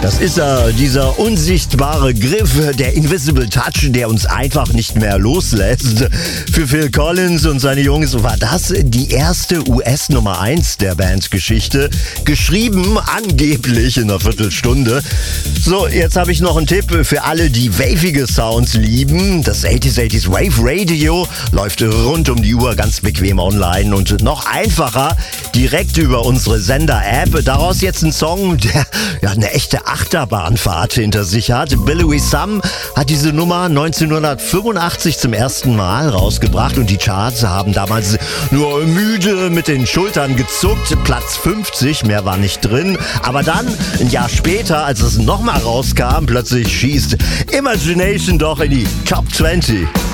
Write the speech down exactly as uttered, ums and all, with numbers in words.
Das ist er, dieser unsichtbare Griff, der Invisible Touch, der uns einfach nicht mehr loslässt. Für Phil Collins und seine Jungs war das die erste U S Nummer eins der Bandgeschichte. Geschrieben angeblich in einer Viertelstunde. So, jetzt habe ich noch einen Tipp für alle, die wavige Sounds lieben. Das achtziger achtziger Wave Radio läuft rund um die Uhr ganz bequem online und noch einfacher direkt über unsere Sender-App. Daraus jetzt ein Song, der ja eine echte Achterbahnfahrt hinter sich hat. Billy Wissam hat diese Nummer neunzehnhundertfünfundachtzig zum ersten Mal rausgebracht und die Charts haben damals nur müde mit den Schultern gezuckt. Platz fünfzig, mehr war nicht drin. Aber dann, ein Jahr später, als es nochmal rauskam, plötzlich schießt Imagination doch in die Top zwanzig.